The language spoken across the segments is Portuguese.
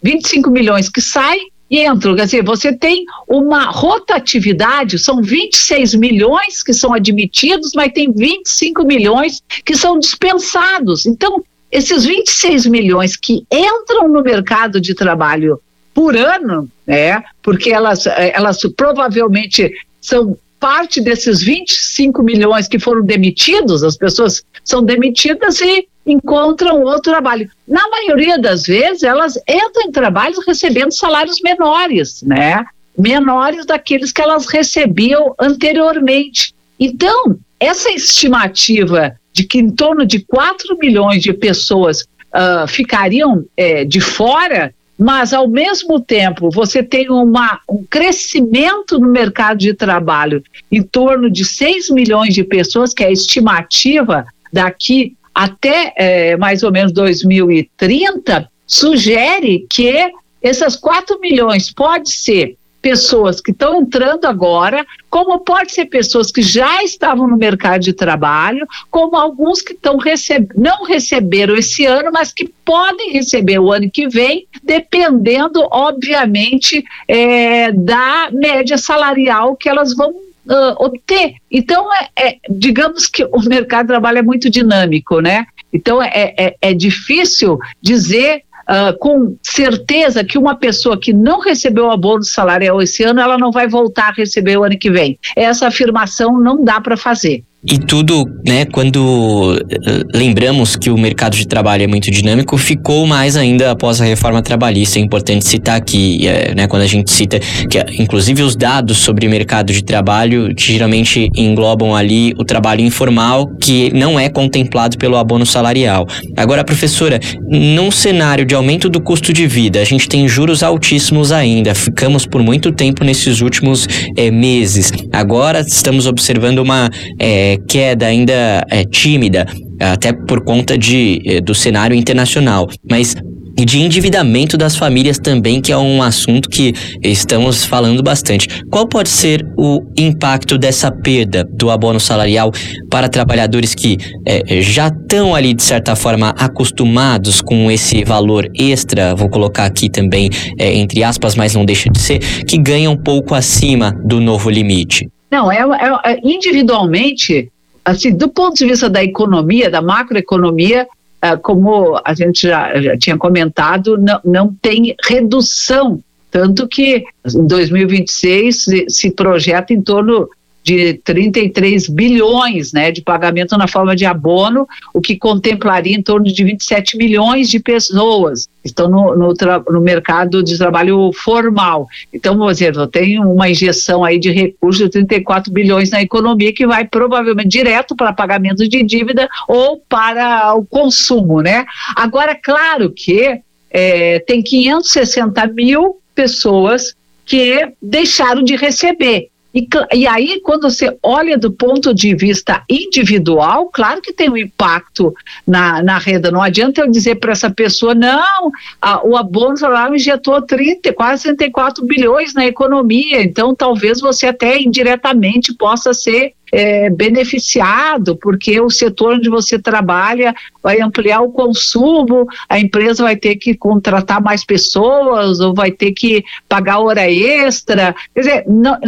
25 milhões que saem e entram. Quer dizer, você tem uma rotatividade, são 26 milhões que são admitidos, mas tem 25 milhões que são dispensados. Então, esses 26 milhões que entram no mercado de trabalho por ano, porque elas provavelmente são parte desses 25 milhões que foram demitidos, as pessoas são demitidas e encontram outro trabalho. Na maioria das vezes, elas entram em trabalhos recebendo salários menores, menores daqueles que elas recebiam anteriormente. Então, essa estimativa de que em torno de 4 milhões de pessoas ficariam de fora, mas ao mesmo tempo você tem um crescimento no mercado de trabalho em torno de 6 milhões de pessoas, que é a estimativa daqui até mais ou menos 2030, sugere que essas 4 milhões pode ser pessoas que estão entrando agora, como pode ser pessoas que já estavam no mercado de trabalho, como alguns que não receberam esse ano, mas que podem receber o ano que vem, dependendo, obviamente, da média salarial que elas vão obter. Então, digamos que o mercado de trabalho é muito dinâmico, Então, é difícil dizer com certeza que uma pessoa que não recebeu o abono salarial esse ano, ela não vai voltar a receber o ano que vem. Essa afirmação não dá para fazer. E tudo, quando lembramos que o mercado de trabalho é muito dinâmico, ficou mais ainda após a reforma trabalhista. É importante citar aqui, quando a gente cita que, inclusive, os dados sobre mercado de trabalho geralmente englobam ali o trabalho informal, que não é contemplado pelo abono salarial. Agora, professora, num cenário de aumento do custo de vida, a gente tem juros altíssimos ainda, ficamos por muito tempo nesses últimos meses. Agora estamos observando uma queda ainda tímida, até por conta do cenário internacional, mas de endividamento das famílias também, que é um assunto que estamos falando bastante. Qual pode ser o impacto dessa perda do abono salarial para trabalhadores que já estão ali, de certa forma, acostumados com esse valor extra, vou colocar aqui também, entre aspas, mas não deixa de ser, que ganham um pouco acima do novo limite? Não, individualmente, assim, do ponto de vista da economia, da macroeconomia, como a gente já tinha comentado, não tem redução, tanto que em 2026 se projeta em torno de 33 bilhões de pagamento na forma de abono, o que contemplaria em torno de 27 milhões de pessoas que estão no mercado de trabalho formal. Então, vamos dizer, tem uma injeção aí de recursos de 34 bilhões na economia, que vai provavelmente direto para pagamento de dívida ou para o consumo, Agora, claro que tem 560 mil pessoas que deixaram de receber. E aí, quando você olha do ponto de vista individual, claro que tem um impacto na renda. Não adianta eu dizer para essa pessoa, não, o abono salarial injetou quase 34 bilhões na economia, então talvez você até indiretamente possa ser beneficiado, porque o setor onde você trabalha vai ampliar o consumo, a empresa vai ter que contratar mais pessoas ou vai ter que pagar hora extra. Quer dizer,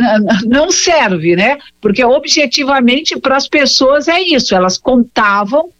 não serve, Porque objetivamente para as pessoas é isso, elas contavam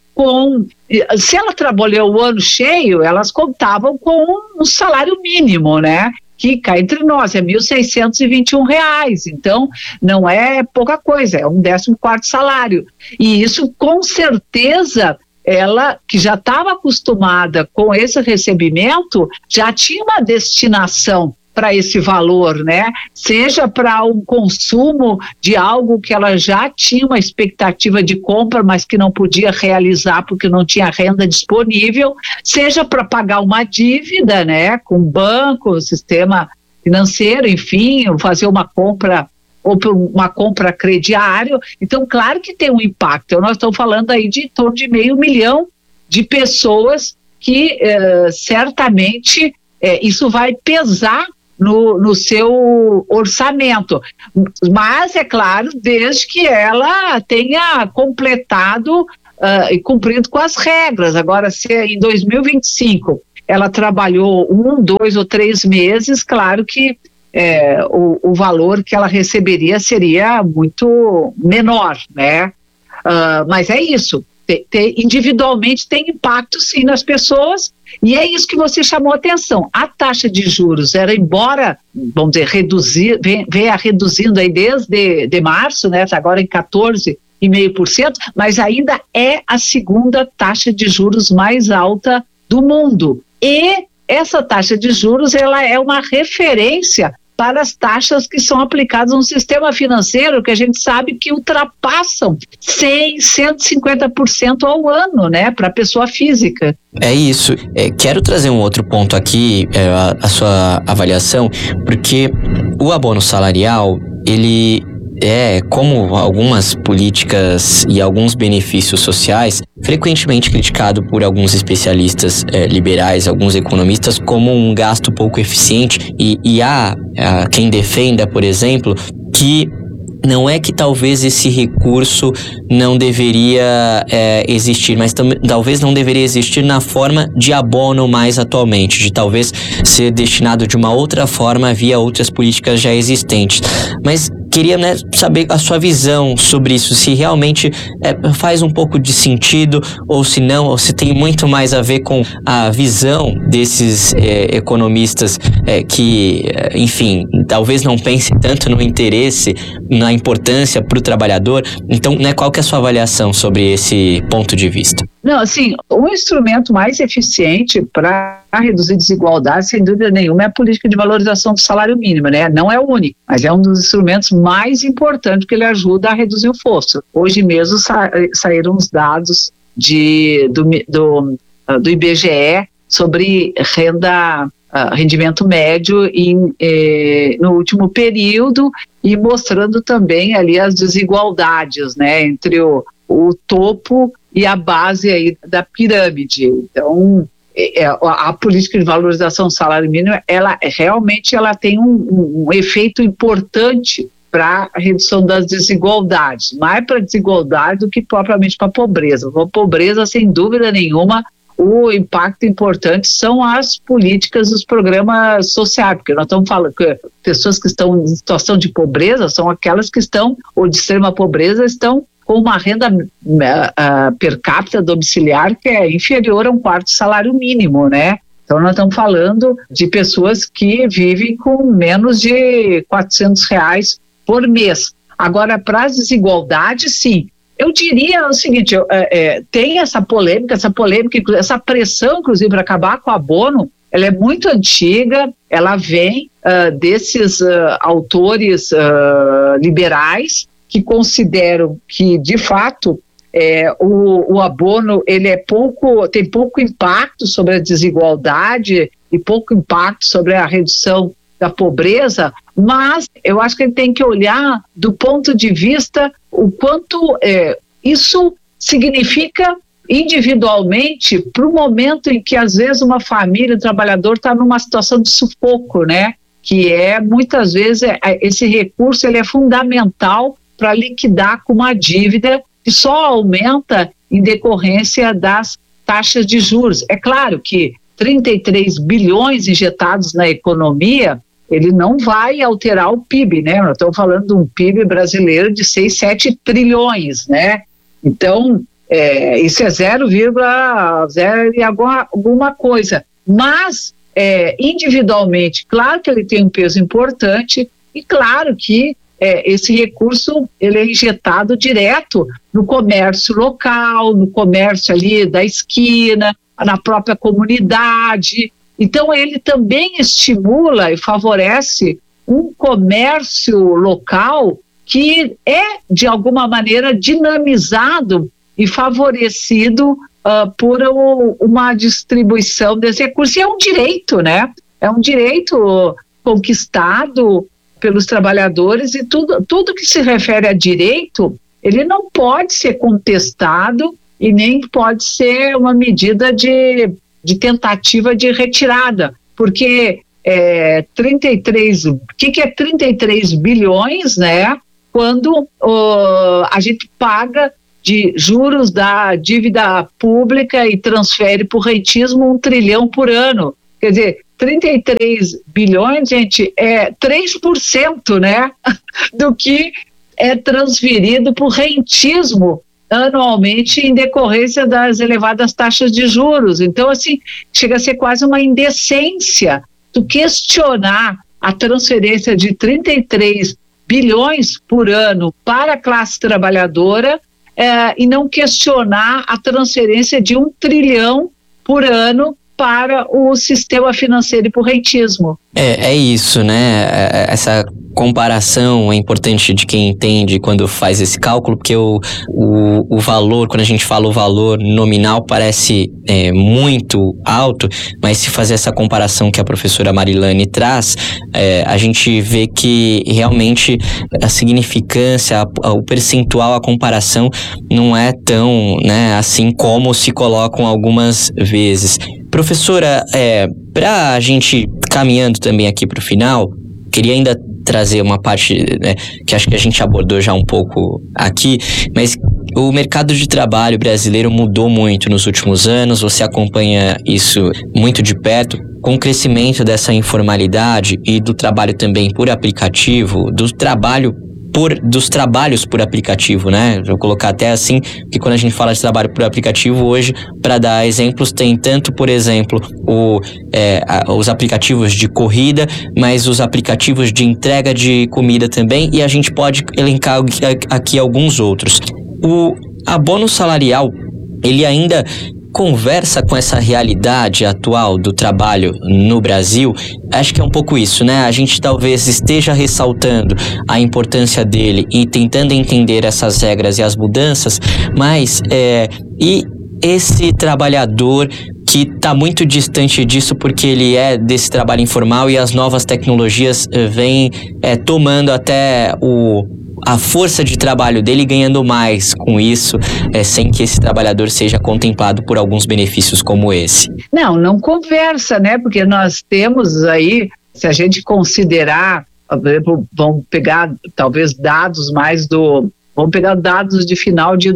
se ela trabalhou o ano cheio, elas contavam com um salário mínimo, que cá entre nós é R$ 1.621, então não é pouca coisa, é um 14º salário, e isso com certeza ela que já estava acostumada com esse recebimento, já tinha uma destinação para esse valor, seja para um consumo de algo que ela já tinha uma expectativa de compra, mas que não podia realizar porque não tinha renda disponível, seja para pagar uma dívida, com o banco, sistema financeiro, enfim, fazer uma compra ou por uma compra crediário. Então, claro que tem um impacto. Nós estamos falando aí de em torno de 500 mil de pessoas que certamente isso vai pesar no seu orçamento, mas é claro, desde que ela tenha completado e cumprido com as regras. Agora, se em 2025 ela trabalhou 1, 2 ou 3 meses, claro que o valor que ela receberia seria muito menor, né? Mas é isso, individualmente tem impacto sim nas pessoas, e é isso que você chamou a atenção. A taxa de juros era, embora, vamos dizer, venha reduzindo aí desde março, né? Tá agora em 14,5%, mas ainda é a segunda taxa de juros mais alta do mundo. E essa taxa de juros, ela é uma referência para as taxas que são aplicadas no sistema financeiro, que a gente sabe que ultrapassam 150% ao ano, né, para a pessoa física. É isso. Quero trazer um outro ponto aqui, a sua avaliação, porque o abono salarial, ele como algumas políticas e alguns benefícios sociais, frequentemente criticado por alguns especialistas liberais, alguns economistas, como um gasto pouco eficiente, e há quem defenda, por exemplo, que não é que talvez esse recurso não deveria existir, mas talvez não deveria existir na forma de abono mais atualmente, de talvez ser destinado de uma outra forma via outras políticas já existentes. Mas queria, saber a sua visão sobre isso, se realmente faz um pouco de sentido, ou se não, ou se tem muito mais a ver com a visão desses economistas que, enfim, talvez não pense tanto no interesse, na importância para o trabalhador. Então, qual que é a sua avaliação sobre esse ponto de vista? Não, assim, o instrumento mais eficiente para reduzir desigualdade, sem dúvida nenhuma, é a política de valorização do salário mínimo, né? Não é o único, mas é um dos instrumentos mais importantes, que ele ajuda a reduzir o fosso. Hoje mesmo saíram os dados do IBGE sobre rendimento médio no último período, e mostrando também ali as desigualdades, né, entre o topo e a base aí da pirâmide. Então, a política de valorização do salário mínimo, ela realmente tem um efeito importante para a redução das desigualdades, mais para a desigualdade do que propriamente para a pobreza. A pobreza, sem dúvida nenhuma, o impacto importante são as políticas dos programas sociais, porque nós estamos falando que pessoas que estão em situação de pobreza são aquelas que estão, ou de extrema pobreza, estão com uma renda per capita domiciliar que é inferior a 1/4 do salário mínimo, né? Então nós estamos falando de pessoas que vivem com menos de R$400 por mês. Agora, para as desigualdades, sim. Eu diria o seguinte, tem essa polêmica, essa pressão, inclusive, para acabar com o abono, ela é muito antiga, ela vem desses autores liberais, que consideram que, de fato, o abono ele tem pouco impacto sobre a desigualdade e pouco impacto sobre a redução da pobreza, mas eu acho que ele tem que olhar do ponto de vista o quanto isso significa individualmente para o momento em que, às vezes, uma família, um trabalhador está numa situação de sufoco, né? Que muitas vezes, esse recurso ele é fundamental para liquidar com uma dívida que só aumenta em decorrência das taxas de juros. É claro que 33 bilhões injetados na economia, ele não vai alterar o PIB, né? Nós estamos falando de um PIB brasileiro de 6, 7 trilhões, né? Então, isso é 0,0 e alguma coisa. Mas, individualmente, claro que ele tem um peso importante, e claro que esse recurso ele é injetado direto no comércio local, no comércio ali da esquina, na própria comunidade. Então, ele também estimula e favorece um comércio local que é, de alguma maneira, dinamizado e favorecido por uma distribuição desse recurso. E é um direito, né? É um direito conquistado pelos trabalhadores, e tudo que se refere a direito, ele não pode ser contestado e nem pode ser uma medida de tentativa de retirada, porque o que é 33 bilhões, né? Quando a gente paga de juros da dívida pública e transfere para o rentismo 1 trilhão por ano. Quer dizer, 33 bilhões, gente, é 3%, né, do que é transferido para o rentismo anualmente em decorrência das elevadas taxas de juros. Então, assim, chega a ser quase uma indecência tu questionar a transferência de 33 bilhões por ano para a classe trabalhadora e não questionar a transferência de 1 trilhão por ano para o sistema financeiro e para o rentismo. É isso, né? Essa comparação é importante de quem entende quando faz esse cálculo, porque o valor, quando a gente fala o valor nominal, parece muito alto, mas se fazer essa comparação que a professora Marilane traz, a gente vê que realmente a significância, o percentual, a comparação não é tão, né, assim como se colocam algumas vezes. Professora, para a gente caminhando também aqui para o final, queria ainda trazer uma parte, né, que acho que a gente abordou já um pouco aqui, mas o mercado de trabalho brasileiro mudou muito nos últimos anos, você acompanha isso muito de perto, com o crescimento dessa informalidade e do trabalho também por aplicativo, dos trabalhos por aplicativo, né? Vou colocar até assim, que quando a gente fala de trabalho por aplicativo hoje, para dar exemplos, tem tanto, por exemplo, os aplicativos de corrida, mas os aplicativos de entrega de comida também, e a gente pode elencar aqui alguns outros. O abono salarial, ele ainda conversa com essa realidade atual do trabalho no Brasil? Acho que é um pouco isso, né? A gente talvez esteja ressaltando a importância dele e tentando entender essas regras e as mudanças, mas e esse trabalhador que está muito distante disso porque ele é desse trabalho informal e as novas tecnologias vêm tomando até a força de trabalho dele, ganhando mais com isso, sem que esse trabalhador seja contemplado por alguns benefícios como esse. Não conversa, né? Porque nós temos aí, se a gente considerar, por exemplo, vamos pegar talvez vamos pegar dados de final de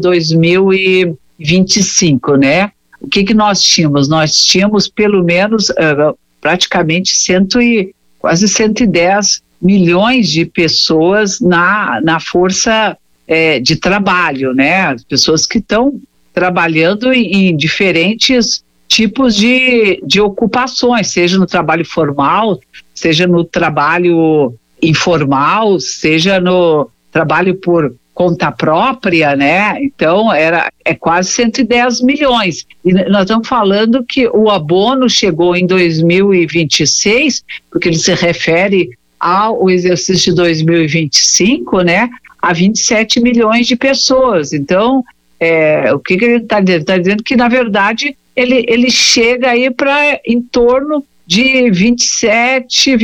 2025, né? O que nós tínhamos? Nós tínhamos pelo menos praticamente quase 110 milhões de pessoas na força de trabalho, né? As pessoas que estão trabalhando em diferentes tipos de ocupações, seja no trabalho formal, seja no trabalho informal, seja no trabalho por conta própria, né? Então é quase 110 milhões. E nós estamos falando que o abono chegou em 2026, porque ele se refere ao exercício de 2025, né, a 27 milhões de pessoas. Então, o que ele está dizendo? Está dizendo que, na verdade, ele chega aí para em torno de 27%,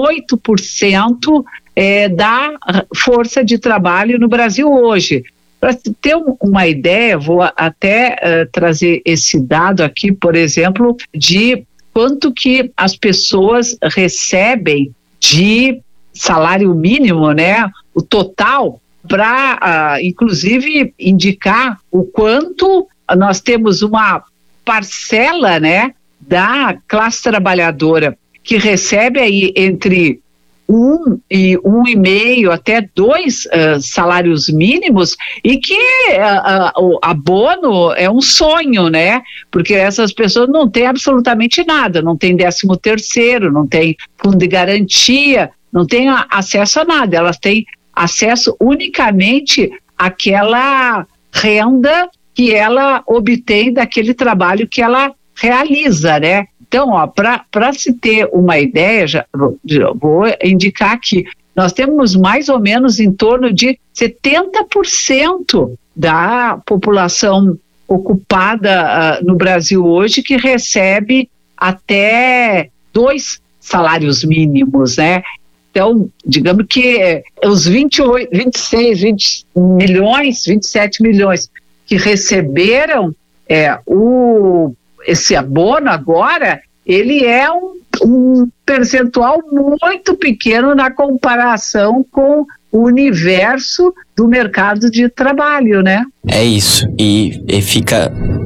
28% da força de trabalho no Brasil hoje. Para ter uma ideia, vou até trazer esse dado aqui, por exemplo, de quanto que as pessoas recebem de salário mínimo, né, o total, para inclusive indicar o quanto nós temos uma parcela, né, da classe trabalhadora que recebe aí entre 1 e 1,5 até 2 salários mínimos, e que o abono é um sonho, né? Porque essas pessoas não têm absolutamente nada, não tem 13º, não tem fundo de garantia, não tem acesso a nada, elas têm acesso unicamente àquela renda que ela obtém daquele trabalho que ela realiza, né? Então, para se ter uma ideia, já vou indicar aqui, nós temos mais ou menos em torno de 70% da população ocupada no Brasil hoje que recebe até 2 salários mínimos, né? Então, digamos que os 27 milhões que receberam esse abono agora, ele é um percentual muito pequeno na comparação com o universo do mercado de trabalho, né? É isso, e fica...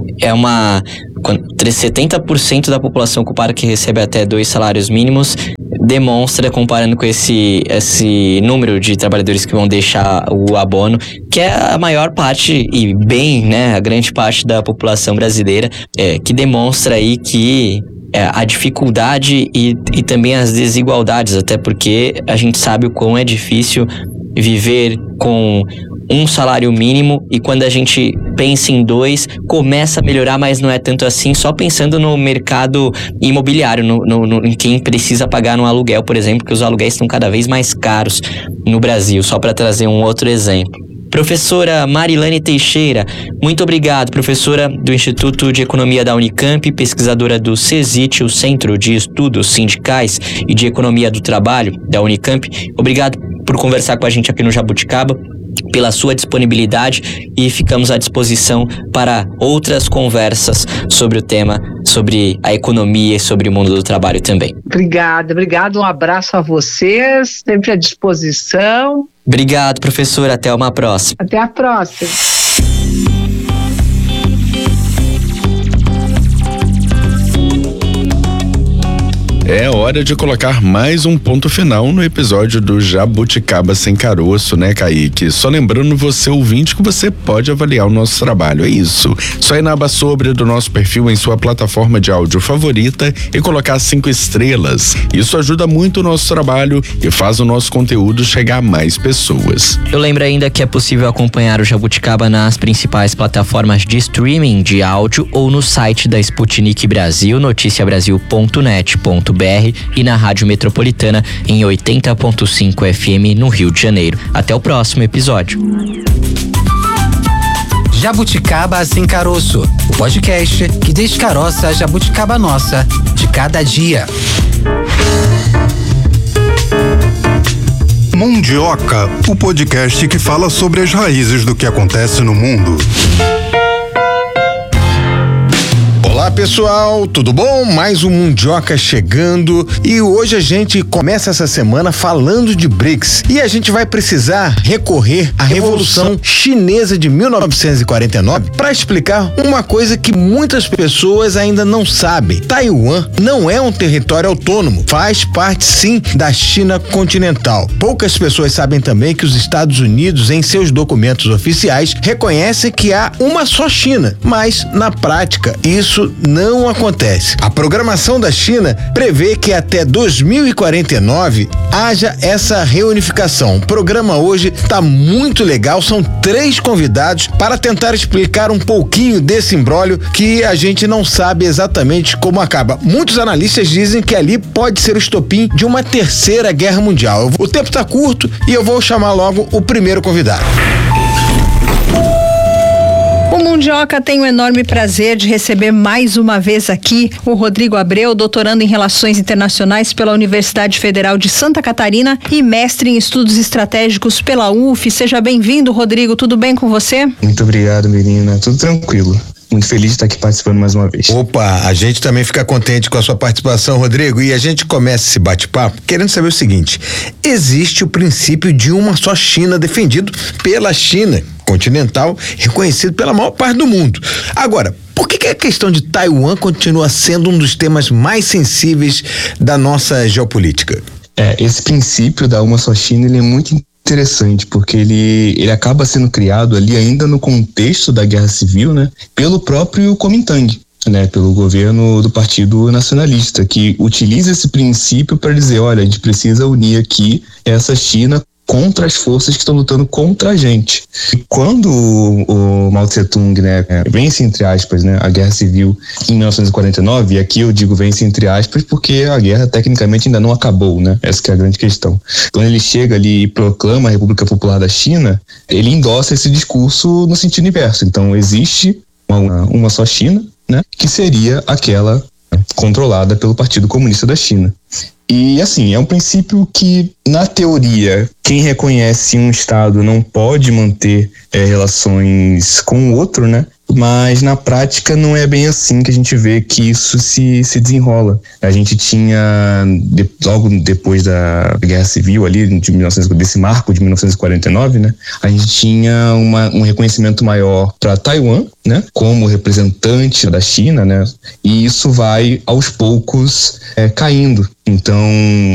70% da população ocupada que recebe até 2 salários mínimos demonstra, comparando com esse número de trabalhadores que vão deixar o abono, que é a maior parte, e bem, né, a grande parte da população brasileira, que demonstra aí que a dificuldade e também as desigualdades, até porque a gente sabe o quão é difícil viver com um salário mínimo, e quando a gente pensa em 2, começa a melhorar, mas não é tanto assim, só pensando no mercado imobiliário, em quem precisa pagar no aluguel, por exemplo, que os aluguéis estão cada vez mais caros no Brasil, só para trazer um outro exemplo. Professora Marilane Teixeira, muito obrigado, professora do Instituto de Economia da Unicamp, pesquisadora do CESIT, o Centro de Estudos Sindicais e de Economia do Trabalho da Unicamp. Obrigado por conversar com a gente aqui no Jabuticaba, pela sua disponibilidade, e ficamos à disposição para outras conversas sobre o tema, sobre a economia e sobre o mundo do trabalho também. Obrigado, um abraço a vocês, sempre à disposição. Obrigado, professor, até uma próxima. Até a próxima. É hora de colocar mais um ponto final no episódio do Jabuticaba Sem Caroço, né, Kaique? Só lembrando você, ouvinte, que você pode avaliar o nosso trabalho, é isso. Só ir na aba sobre do nosso perfil em sua plataforma de áudio favorita e colocar 5 estrelas. Isso ajuda muito o nosso trabalho e faz o nosso conteúdo chegar a mais pessoas. Eu lembro ainda que é possível acompanhar o Jabuticaba nas principais plataformas de streaming de áudio ou no site da Sputnik Brasil, noticiabrasil.net.br, e na Rádio Metropolitana em 80.5 FM no Rio de Janeiro. Até o próximo episódio. Jabuticaba Sem Caroço, o podcast que descaroça a jabuticaba nossa de cada dia. Mundioca, o podcast que fala sobre as raízes do que acontece no mundo. Olá pessoal, tudo bom? Mais um Mundioca chegando, e hoje a gente começa essa semana falando de BRICS, e a gente vai precisar recorrer à Revolução Chinesa de 1949 para explicar uma coisa que muitas pessoas ainda não sabem. Taiwan não é um território autônomo, faz parte sim da China continental. Poucas pessoas sabem também que os Estados Unidos, em seus documentos oficiais, reconhecem que há uma só China, mas na prática isso não acontece. A programação da China prevê que até 2049 haja essa reunificação. O programa hoje está muito legal, são 3 convidados para tentar explicar um pouquinho desse imbróglio que a gente não sabe exatamente como acaba. Muitos analistas dizem que ali pode ser o estopim de uma 3ª guerra mundial. O tempo está curto e eu vou chamar logo o primeiro convidado. O Mundioca tem o enorme prazer de receber mais uma vez aqui o Rodrigo Abreu, doutorando em Relações Internacionais pela Universidade Federal de Santa Catarina e mestre em Estudos Estratégicos pela UF. Seja bem-vindo, Rodrigo. Tudo bem com você? Muito obrigado, menina. Tudo tranquilo. Muito feliz de estar aqui participando mais uma vez. Opa, a gente também fica contente com a sua participação, Rodrigo, e a gente começa esse bate-papo querendo saber o seguinte: existe o princípio de uma só China defendido pela China continental, reconhecido pela maior parte do mundo. Agora, por que a questão de Taiwan continua sendo um dos temas mais sensíveis da nossa geopolítica? Esse princípio da uma só China, ele é muito interessante, porque ele acaba sendo criado ali ainda no contexto da Guerra Civil, né, pelo próprio Kuomintang, né, pelo governo do Partido Nacionalista, que utiliza esse princípio para dizer, olha, a gente precisa unir aqui essa China contra as forças que estão lutando contra a gente. E quando o Mao Tse-tung, né, vence, entre aspas, né, a Guerra Civil em 1949, e aqui eu digo vence entre aspas porque a guerra tecnicamente ainda não acabou, né? Essa que é a grande questão. Quando ele chega ali e proclama a República Popular da China, ele endossa esse discurso no sentido inverso. Então existe uma só China, né, que seria aquela controlada pelo Partido Comunista da China. E assim, é um princípio que, na teoria, quem reconhece um Estado não pode manter relações com o outro, né? mas na prática não é bem assim que a gente vê que isso se desenrola. A gente tinha, logo depois da Guerra Civil ali, desse marco de 1949, né, a gente tinha um reconhecimento maior para Taiwan, né, como representante da China, né, e isso vai aos poucos caindo. Então,